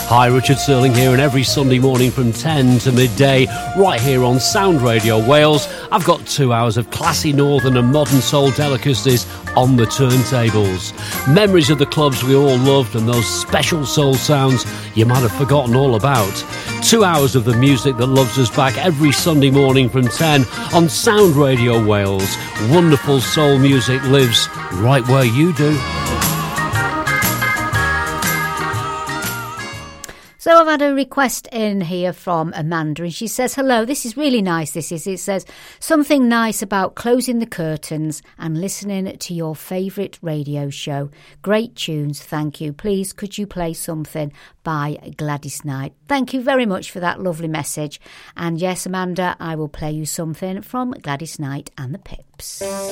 Hi, Richard Sterling here, and every Sunday morning from 10 to midday, right here on Sound Radio Wales, I've got 2 hours of classy northern and modern soul delicacies on the turntables. Memories of the clubs we all loved and those special soul sounds you might have forgotten all about. 2 hours of the music that loves us back every Sunday morning from 10 on Sound Radio Wales. Wonderful soul music lives right where you do. So I've had a request in here from Amanda, and she says, hello, this is really nice, this is. It says, something nice about closing the curtains and listening to your favourite radio show. Great tunes, thank you. Please, could you play something by Gladys Knight? Thank you very much for that lovely message. And yes, Amanda, I will play you something from Gladys Knight and the Pips.